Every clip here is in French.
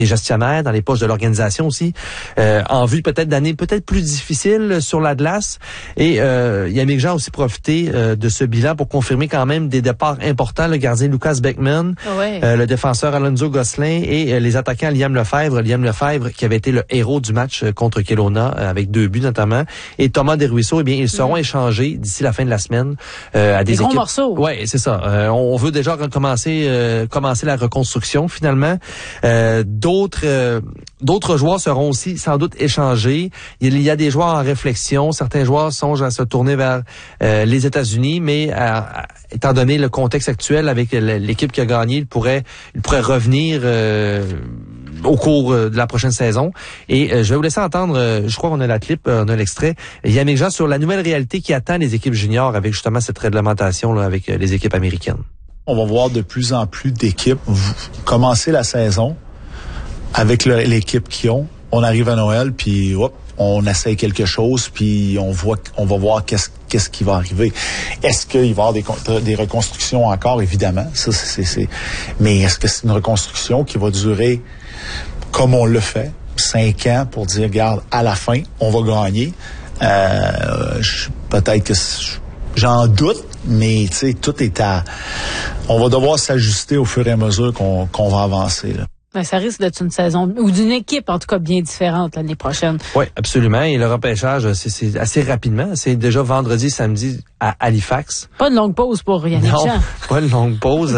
les gestionnaires, dans les poches de l'organisation aussi, en vue peut-être d'années peut-être plus difficiles sur la glace. Et Yannick Jean a aussi profité de ce bilan pour confirmer quand même des départs importants, le gardien Lucas Beckman, le défenseur Alonso Gosselin et les attaquants Liam Lefebvre. Liam Lefebvre qui avait été le héros du match contre Kelowna avec 2 buts notamment. Et Thomas Desruisseaux, eh bien, ils seront échangés d'ici la fin de la semaine à des gros équipes. Morceaux. Ouais, c'est ça. On veut déjà commencer la reconstruction finalement. D'autres joueurs seront aussi sans doute échangés. Il y a des joueurs en réflexion. Certains joueurs songent à se tourner vers les États-Unis, mais étant donné le contexte actuel avec l'équipe qui a gagné, il pourrait revenir au cours de la prochaine saison. Et je vais vous laisser entendre, je crois qu'on a la clip, on a l'extrait, Yannick Jean sur la nouvelle réalité qui attend les équipes juniors avec justement cette réglementation là, avec les équipes américaines. On va voir de plus en plus d'équipes commencer la saison avec l'équipe qu'ils ont. On arrive à Noël, puis hop, on essaye quelque chose, puis on va voir qu'est-ce qui va arriver. Est-ce qu'il va y avoir des reconstructions encore? Évidemment, ça c'est. Mais est-ce que c'est une reconstruction qui va durer comme on le fait, 5 ans pour dire, regarde, à la fin, on va gagner? Peut-être que j'en doute, mais tu sais, tout est on va devoir s'ajuster au fur et à mesure qu'on va avancer, là. Ben, ça risque d'être une saison, ou d'une équipe, en tout cas, bien différente l'année prochaine. Oui, absolument. Et le repêchage, c'est assez rapidement. C'est déjà vendredi, samedi à Halifax. Pas de longue pause pour Yannick Jean. Non, pas de longue pause,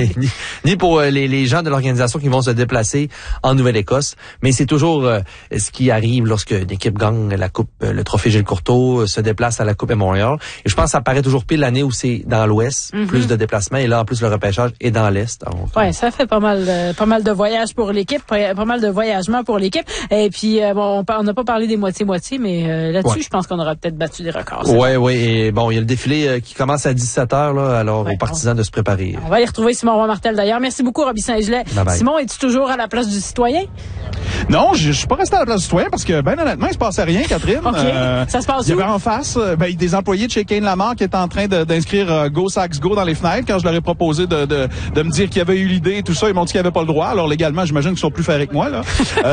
ni pour les gens de l'organisation qui vont se déplacer en Nouvelle-Écosse. Mais c'est toujours ce qui arrive lorsque l'équipe gagne la coupe, le trophée Gilles Courteau, se déplace à la Coupe Memorial. Et je pense que ça paraît toujours pile l'année où c'est dans l'Ouest, plus de déplacements. Et là, en plus, le repêchage est dans l'Est. Ouais, ça fait pas mal de voyages pour l'équipe, pas mal de voyagements pour l'équipe. Et puis, on n'a pas parlé des moitiés-moitiés, mais là-dessus, je pense qu'on aura peut-être battu des records. Oui. Et bon, il y a le défilé qui commence à 17h, là, alors aux partisans de se préparer. On va aller retrouver Simon Roy-Martel d'ailleurs. Merci beaucoup, Robbie Saint-Gelais. Simon, es-tu toujours à la place du citoyen? Non, je suis pas resté à la place du citoyen parce que, ben honnêtement, il se passait rien, Catherine. OK. Ça se passe où? Il y avait en face des employés de chez Kane Lamar qui étaient en train d'inscrire Go Sax Go dans les fenêtres. Quand je leur ai proposé de me dire qu'il y avait eu l'idée et tout ça, ils m'ont dit qu'ils n'avaient pas le droit. Alors légalement, j'imagine qu'ils sont plus ferrés que moi, là.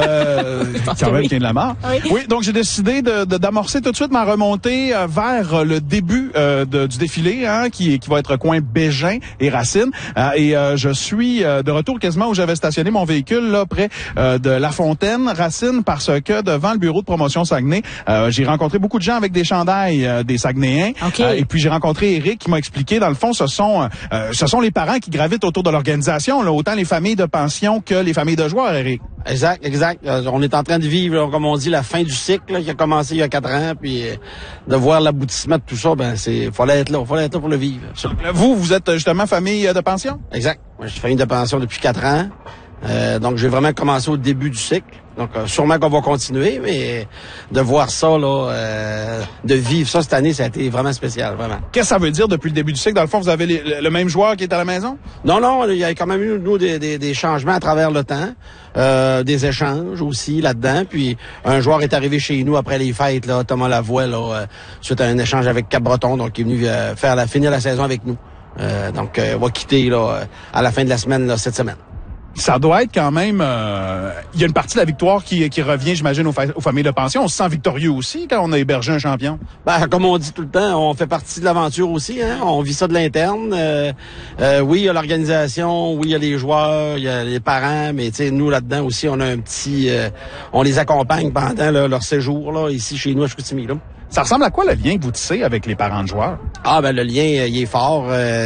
Quand même, Kane Lamar. Oui, donc j'ai décidé d'amorcer tout de suite ma remontée vers le début du défilé, qui va être coin Bégin et Racine. Et je suis de retour quasiment où j'avais stationné mon véhicule, là, près de La Fontaine, Racine, parce que devant le bureau de promotion Saguenay, j'ai rencontré beaucoup de gens avec des chandails des Saguenayens. Et puis j'ai rencontré Eric qui m'a expliqué, dans le fond, ce sont les parents qui gravitent autour de l'organisation, là, autant les familles de pension que les familles de joueurs, Eric. Exact. On est en train de vivre, là, comme on dit, la fin du cycle là, qui a commencé il y a 4 ans, puis de voir l'aboutissement de tout ça, fallait être là pour le vivre. Vous êtes justement famille de pension? Exact. Moi, je suis famille de pension depuis 4 ans. Donc, j'ai vraiment commencé au début du cycle. Donc, sûrement qu'on va continuer, mais de voir ça, là, de vivre ça cette année, ça a été vraiment spécial, vraiment. Qu'est-ce que ça veut dire depuis le début du cycle? Dans le fond, vous avez le même joueur qui est à la maison? Non, il y a quand même eu, nous, des changements à travers le temps, des échanges aussi là-dedans. Puis, un joueur est arrivé chez nous après les fêtes, là, Thomas Lavoie, là, suite à un échange avec Cap-Breton, donc il est venu finir la saison avec nous. Donc, on va quitter, là, à la fin de la semaine, là, cette semaine. Ça doit être quand même... il y a une partie de la victoire qui revient, j'imagine, aux familles de pension. On se sent victorieux aussi quand on a hébergé un champion. Comme on dit tout le temps, on fait partie de l'aventure aussi. On vit ça de l'interne. Oui, il y a l'organisation, oui, il y a les joueurs, il y a les parents, mais nous, là-dedans aussi, on a un petit... on les accompagne pendant leur séjour là, ici chez nous à Chicoutimi. Là. Ça ressemble à quoi le lien que vous tissez avec les parents de joueurs? Le lien, il est fort.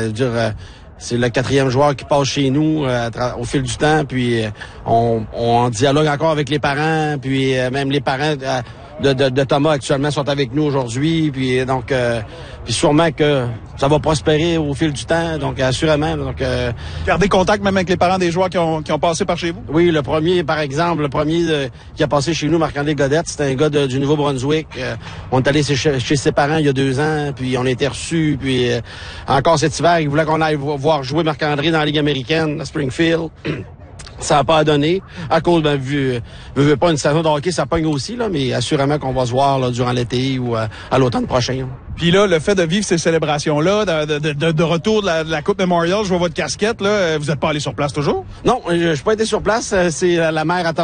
C'est le 4e joueur qui passe chez nous au fil du temps, puis on dialogue encore avec les parents, puis même les parents de Thomas actuellement sont avec nous aujourd'hui, puis donc puis sûrement que ça va prospérer au fil du temps, donc assurément. Donc gardez contact même avec les parents des joueurs qui ont passé par chez vous? Oui, le premier qui a passé chez nous, Marc-André Godette, c'était un gars du Nouveau-Brunswick. On est allé chez ses parents il y a 2 ans, puis on a été reçus, puis encore cet hiver, il voulait qu'on aille voir jouer Marc-André dans la Ligue américaine, à Springfield. Ça n'a pas donné. À cause, vu pas une saison de hockey, ça pogne aussi, là, mais assurément qu'on va se voir là, durant l'été ou à l'automne prochain. Puis là, le fait de vivre ces célébrations-là, de retour de la Coupe Memorial, je vois votre casquette, là, vous n'êtes pas allé sur place toujours? Non, je n'ai pas été sur place. C'est la mère attend.